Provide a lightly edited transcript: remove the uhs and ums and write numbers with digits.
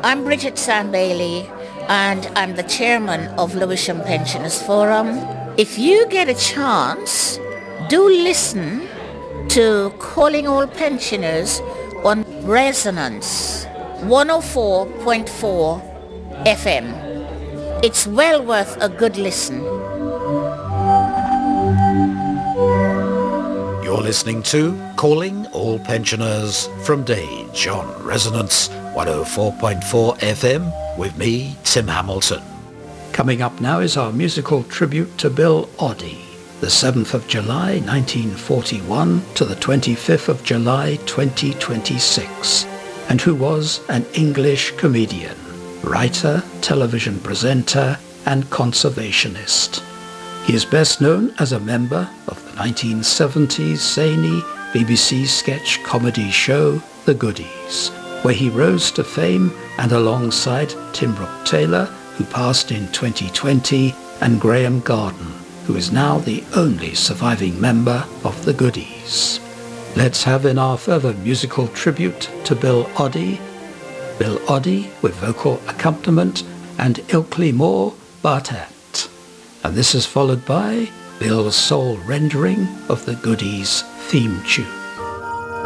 I'm Bridget Sand-Bailey, and I'm the chairman of Lewisham Pensioners Forum. If you get a chance, do listen to Calling All Pensioners on Resonance 104.4 FM. It's well worth a good listen. You're listening to Calling All Pensioners from Dage on Resonance 104.4 FM with me, Tim Hamilton. Coming up now is our musical tribute to Bill Oddie, the 7th of July 1941 to the 25th of July 2026, and who was an English comedian, writer, television presenter, and conservationist. He is best known as a member of the 1970s zany BBC sketch comedy show The Goodies, where he rose to fame and alongside Tim Brooke-Taylor, who passed in 2020, and Graham Garden, who is now the only surviving member of The Goodies. Let's have in our further musical tribute to Bill Oddie with vocal accompaniment and Ilkley Moore Bartet. And this is followed by Bill's soul rendering of The Goodies theme tune.